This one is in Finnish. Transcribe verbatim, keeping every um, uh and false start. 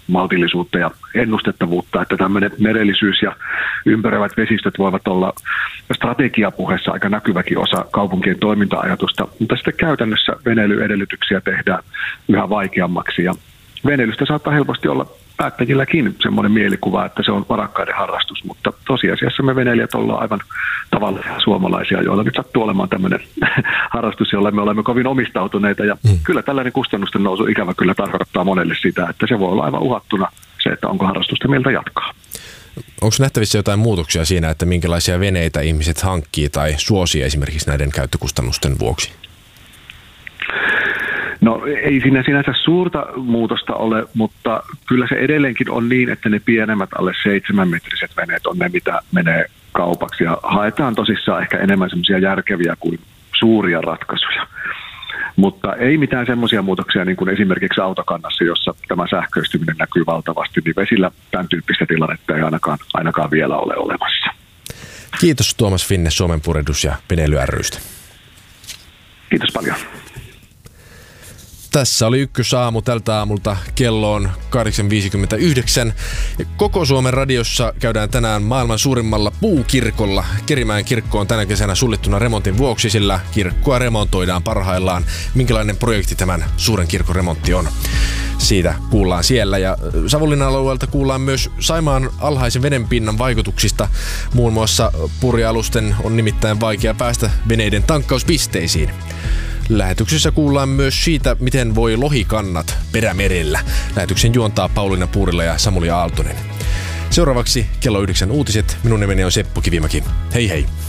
maltillisuutta ja ennustettavuutta, että tämmöinen merellisyys ja ympäröivät vesistöt voivat olla strategiapuheessa aika näkyväkin osa kaupunkien toiminta-ajatusta, mutta sitten käytännössä veneilyedellytyksiä tehdään yhä vaikeammaksi ja veneilystä saattaa helposti olla päättäjilläkin semmoinen mielikuva, että se on varakkaiden harrastus, mutta tosiasiassa me veneilijät ollaan aivan tavallisia suomalaisia, joilla nyt sattuu olemaan tämmöinen harrastus, jolla me olemme kovin omistautuneita ja mm. kyllä tällainen kustannusten nousu ikävä kyllä tarkoittaa monelle sitä, että se voi olla aivan uhattuna se, että onko harrastusta mieltä jatkaa. Onko nähtävissä jotain muutoksia siinä, että minkälaisia veneitä ihmiset hankkii tai suosii esimerkiksi näiden käyttökustannusten vuoksi? No ei siinä sinänsä suurta muutosta ole, mutta kyllä se edelleenkin on niin, että ne pienemmät alle seitsemänmetriset veneet on ne, mitä menee kaupaksi. Ja haetaan tosissaan ehkä enemmän semmoisia järkeviä kuin suuria ratkaisuja. Mutta ei mitään semmoisia muutoksia niin kuin esimerkiksi autokannassa, jossa tämä sähköistyminen näkyy valtavasti, niin vesillä tämän tyyppistä tilannetta ei ainakaan, ainakaan vielä ole olemassa. Kiitos Tuomas Finne Suomen Purehdus- ja Veneily ry:stä. Kiitos paljon. Tässä oli Ykkösaamu tältä aamulta. Kello on kahdeksan viisikymmentäyhdeksän. Koko Suomen radiossa käydään tänään maailman suurimmalla puukirkolla. Kerimäen kirkko on tänä kesänä suljettuna remontin vuoksi, sillä kirkkoa remontoidaan parhaillaan. Minkälainen projekti tämän suuren kirkon remontti on? Siitä kuullaan siellä. Ja Savonlinnan alueelta kuullaan myös Saimaan alhaisen vedenpinnan vaikutuksista. Muun muassa purjealusten on nimittäin vaikea päästä veneiden tankkauspisteisiin. Lähetyksessä kuullaan myös siitä, miten voi lohikannat Perämerellä. Lähetyksen juontaa Pauliina Puurila ja Samuli Aaltonen. Seuraavaksi kello yhdeksän uutiset. Minun nimeni on Seppo Kivimäki. Hei hei!